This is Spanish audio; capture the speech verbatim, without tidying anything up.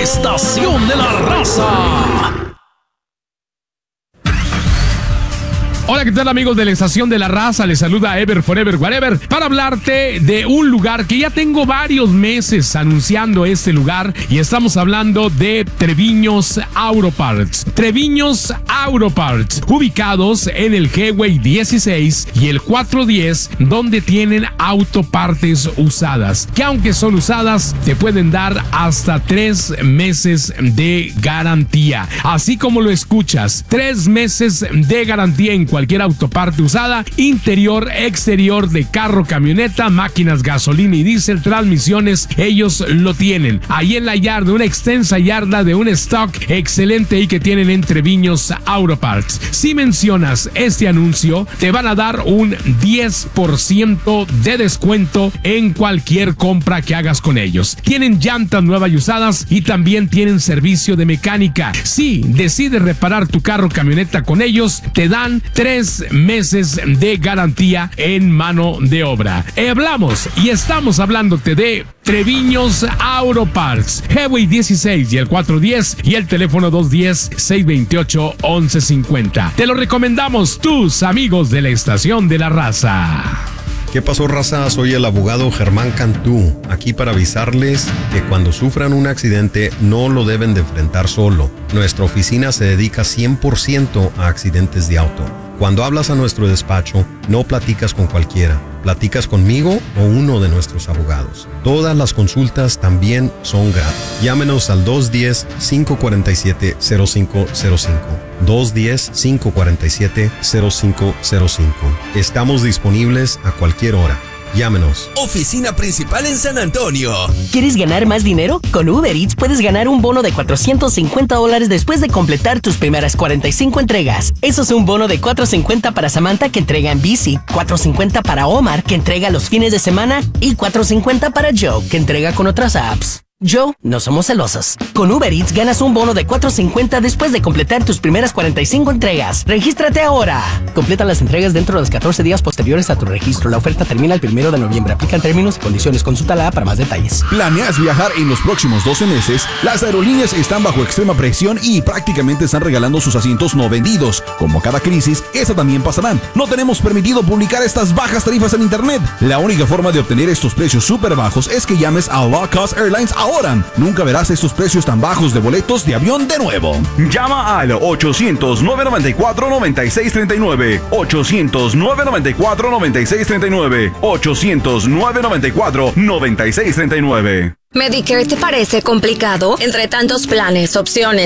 estación de la raza. Hola, ¿qué tal, amigos de la estación de la raza? Les saluda Ever Forever Whatever para hablarte de un lugar que ya tengo varios meses anunciando este lugar, y estamos hablando de Treviños Auto Parts. Treviños Auto Parts, ubicados en el Highway dieciséis y el cuatrocientos diez, donde tienen autopartes usadas, que aunque son usadas, te pueden dar hasta tres meses de garantía. Así como lo escuchas, tres meses de garantía en cualquier autoparte usada, interior, exterior de carro, camioneta, máquinas, gasolina y diésel, transmisiones, ellos lo tienen. Ahí en la yarda, una extensa yarda de un stock excelente y que tienen en Treviños Auto Parts. Si mencionas este anuncio, te van a dar un diez por ciento de descuento en cualquier compra que hagas con ellos. Tienen llantas nuevas y usadas y también tienen servicio de mecánica. Si decides reparar tu carro, camioneta con ellos, te dan tres meses de garantía en mano de obra. Eh, hablamos y estamos hablándote de Treviños Auto Parts, Highway dieciséis y el cuatrocientos diez y el teléfono dos uno cero, seis dos ocho, once cincuenta. Te lo recomendamos, tus amigos de la estación de la raza. ¿Qué pasó, raza? Soy el abogado Germán Cantú, aquí para avisarles que cuando sufran un accidente no lo deben de enfrentar solo. Nuestra oficina se dedica cien por ciento a accidentes de auto. Cuando hablas a nuestro despacho, no platicas con cualquiera. Platicas conmigo o uno de nuestros abogados. Todas las consultas también son gratis. Llámenos al dos uno cero, cinco cuatro siete, cero cinco cero cinco. dos uno cero, cinco cuatro siete, cero cinco cero cinco. Estamos disponibles a cualquier hora. Llámenos. Oficina principal en San Antonio. ¿Quieres ganar más dinero? Con Uber Eats puedes ganar un bono de cuatrocientos cincuenta dólares después de completar tus primeras cuarenta y cinco entregas. Eso es un bono de cuatrocientos cincuenta para Samantha, que entrega en bici, cuatrocientos cincuenta para Omar, que entrega los fines de semana, y cuatrocientos cincuenta para Joe, que entrega con otras apps. Joe, no somos celosos. Con Uber Eats ganas un bono de cuatrocientos cincuenta después de completar tus primeras cuarenta y cinco entregas. ¡Regístrate ahora! Completa las entregas dentro de los catorce días posteriores a tu registro. La oferta termina el primero de noviembre. Aplican términos y condiciones. Consúltala para más detalles. ¿Planeas viajar en los próximos doce meses? Las aerolíneas están bajo extrema presión y prácticamente están regalando sus asientos no vendidos. Como cada crisis, esa también pasará. No tenemos permitido publicar estas bajas tarifas en internet. La única forma de obtener estos precios súper bajos es que llames a Low Cost Airlines ahora. Nunca verás estos precios tan bajos de boletos de avión de nuevo. Llama al ochocientos, nueve noventa y cuatro, noventa y seis treinta y nueve. ochocientos, nueve noventa y cuatro, noventa y seis treinta y nueve. ochocientos, nueve noventa y cuatro, noventa y seis treinta y nueve. ¿Medicare te parece complicado? Entre tantos planes, opciones